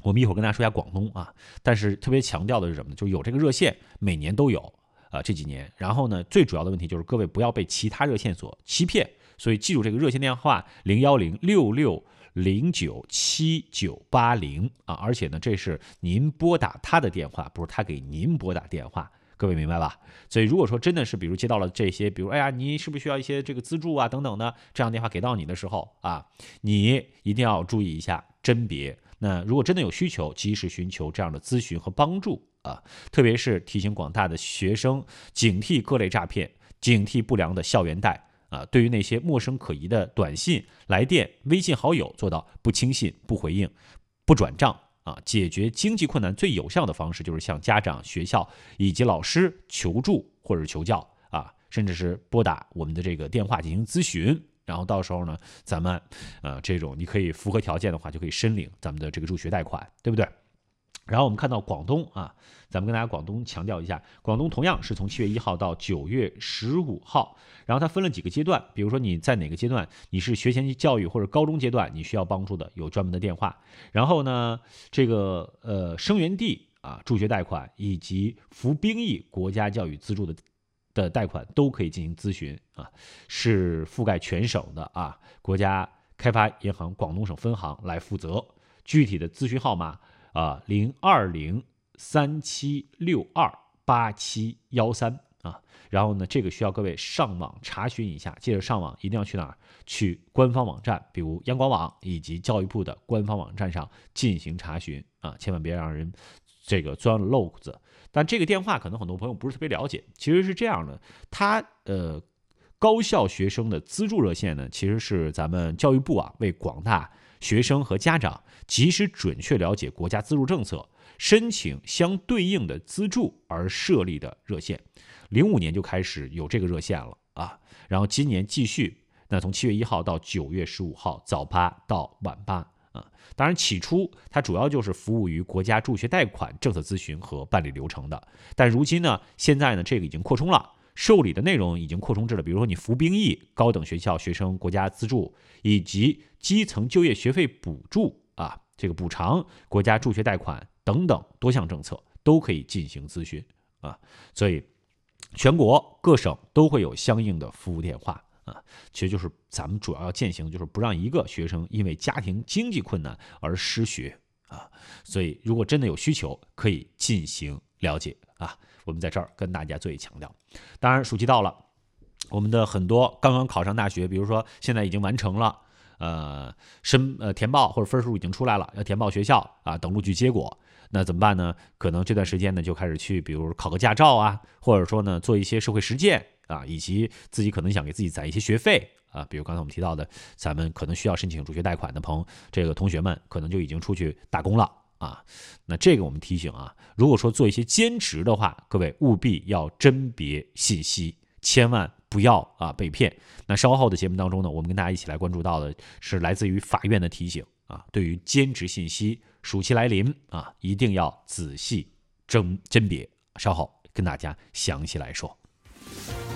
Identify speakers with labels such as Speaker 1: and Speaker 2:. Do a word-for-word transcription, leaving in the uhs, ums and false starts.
Speaker 1: 我们一会儿跟大家说一下广东啊，但是特别强调的是什么呢？就是有这个热线，每年都有啊、呃，这几年。然后呢，最主要的问题就是各位不要被其他热线所欺骗，所以记住这个热线电话零幺零六六零九七九八零啊，而且呢，这是您拨打他的电话，不是他给您拨打电话。各位明白吧？所以如果说真的是，比如接到了这些，比如哎呀，你是不是需要一些这个资助啊等等的，这样电话给到你的时候啊，你一定要注意一下甄别。那如果真的有需求，及时寻求这样的咨询和帮助啊，特别是提醒广大的学生警惕各类诈骗，警惕不良的校园贷啊。对于那些陌生可疑的短信、来电、微信好友，做到不轻信、不回应、不转账。啊，解决经济困难最有效的方式就是向家长、学校以及老师求助或者求教啊，甚至是拨打我们的这个电话进行咨询。然后到时候呢，咱们呃这种你可以符合条件的话，就可以申领咱们的这个助学贷款，对不对？然后我们看到广东啊，咱们跟大家广东强调一下，广东同样是从七月一号到九月十五号，然后它分了几个阶段，比如说你在哪个阶段，你是学前期教育或者高中阶段，你需要帮助的，有专门的电话。然后呢，这个呃生源地啊助学贷款以及服兵役国家教育资助的的贷款都可以进行咨询啊，是覆盖全省的啊，国家开发银行广东省分行来负责。具体的咨询号码。啊，零二零三七六二八七幺三啊，然后呢，这个需要各位上网查询一下，记得上网一定要去哪儿？去官方网站，比如央广网以及教育部的官方网站上进行查询啊，千万别让人这个钻了漏子。但这个电话可能很多朋友不是特别了解，其实是这样的，它呃高校学生的资助热线呢，其实是咱们教育部啊为广大学生和家长及时准确了解国家资助政策，申请相对应的资助而设立的热线。零五年就开始有这个热线了啊，然后今年继续，那从七月一号到九月十五号，早八到晚八啊。当然，起初它主要就是服务于国家助学贷款政策咨询和办理流程的，但如今呢，现在呢，这个已经扩充了。受理的内容已经扩充至了，比如说你服兵役、高等学校学生国家资助，以及基层就业学费补助啊，这个补偿、国家助学贷款等等多项政策都可以进行咨询啊。所以，全国各省都会有相应的服务电话啊。其实就是咱们主要要践行的就是不让一个学生因为家庭经济困难而失学啊。所以，如果真的有需求，可以进行了解啊。我们在这儿跟大家做一强调。当然，暑期到了，我们的很多刚刚考上大学，比如说现在已经完成了，呃，申呃填报或者分数已经出来了，要填报学校啊，等录取结果，那怎么办呢？可能这段时间呢就开始去，比如考个驾照啊，或者说呢做一些社会实践啊，以及自己可能想给自己攒一些学费啊，比如刚才我们提到的，咱们可能需要申请助学贷款的朋友，这个同学们可能就已经出去打工了。啊，那这个我们提醒啊，如果说做一些兼职的话，各位务必要甄别信息，千万不要啊被骗。那稍后的节目当中呢，我们跟大家一起来关注到的是来自于法院的提醒啊，对于兼职信息，暑期来临啊，一定要仔细甄甄别。稍后跟大家详细来说。